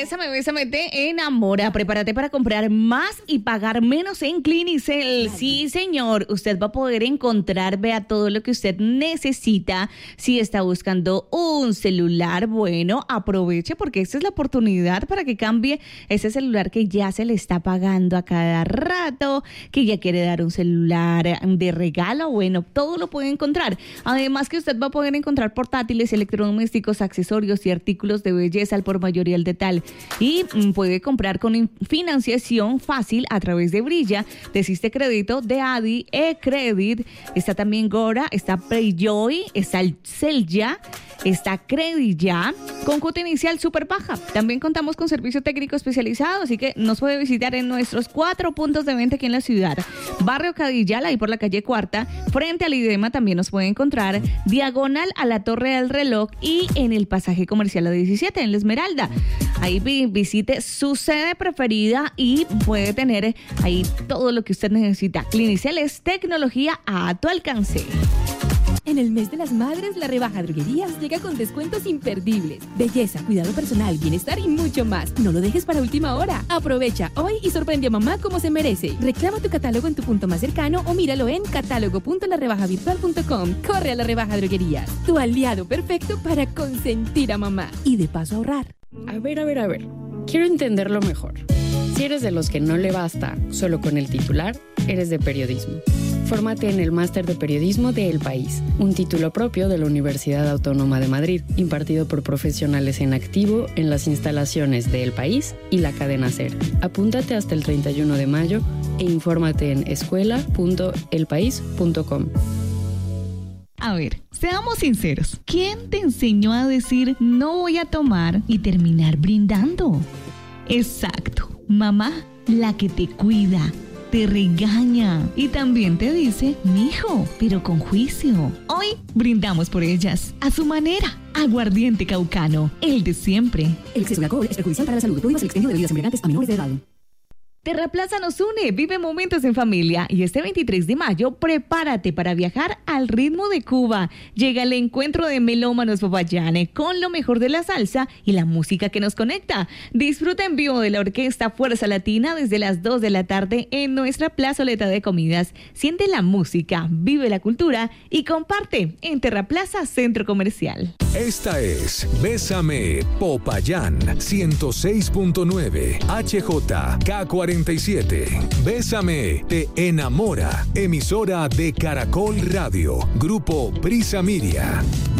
Bésame, te enamora. Prepárate para comprar más y pagar menos en Clinicel. Sí, señor. Usted va a poder encontrar, vea, todo lo que usted necesita. Si está buscando un celular, bueno, aproveche porque esta es la oportunidad para que cambie ese celular que ya se le está pagando a cada rato, que ya quiere dar un celular de regalo. Bueno, todo lo puede encontrar. Además que usted va a poder encontrar portátiles, electrodomésticos, accesorios y artículos de belleza al por mayor y al detal. Y puede comprar con financiación fácil a través de Brilla, de Siste Crédito, de Adi, eCredit. Está también Gora, está PayJoy, está el Celya, está Credit-Ya, con cuota inicial súper baja. También contamos con servicio técnico especializado, así que nos puede visitar en nuestros 4 puntos de venta aquí en la ciudad. Barrio Cadillal, ahí por la calle Cuarta, frente al IDEMA también nos puede encontrar, diagonal a la Torre del Reloj y en el pasaje comercial a 17, en La Esmeralda. Ahí visite su sede preferida y puede tener ahí todo lo que usted necesita. Clinicel es tecnología a tu alcance. En el mes de las madres, la rebaja Droguerías llega con descuentos imperdibles. Belleza, cuidado personal, bienestar y mucho más. No lo dejes para última hora. Aprovecha hoy y sorprende a mamá como se merece. Reclama tu catálogo en tu punto más cercano o míralo en catálogo.larebajavirtual.com. Corre a la rebaja Droguerías, tu aliado perfecto para consentir a mamá y de paso ahorrar. A ver. Quiero entenderlo mejor. Si eres de los que no le basta solo con el titular, eres de periodismo. Fórmate en el Máster de Periodismo de El País, un título propio de la Universidad Autónoma de Madrid, impartido por profesionales en activo en las instalaciones de El País y la cadena SER. Apúntate hasta el 31 de mayo e infórmate en escuela.elpaís.com. A ver, seamos sinceros. ¿Quién te enseñó a decir no voy a tomar y terminar brindando? Exacto, mamá, la que te cuida, te regaña y también te dice, mijo, pero con juicio. Hoy brindamos por ellas, a su manera. Aguardiente Caucano, el de siempre. El exceso de alcohol es perjudicial para la salud. Prohíbas el expendio de bebidas embriagantes a menores de edad. Terraplaza nos une, vive momentos en familia y este 23 de mayo prepárate para viajar al ritmo de Cuba. Llega el encuentro de melómanos Popayán con lo mejor de la salsa y la música que nos conecta. Disfruta en vivo de la orquesta Fuerza Latina desde las 2 de la tarde en nuestra plazoleta de comidas. Siente la música, vive la cultura y comparte en Terraplaza Centro Comercial. Esta es Bésame Popayán 106.9 HJK47. Bésame te enamora. Emisora de Caracol Radio. Grupo Prisa Miria.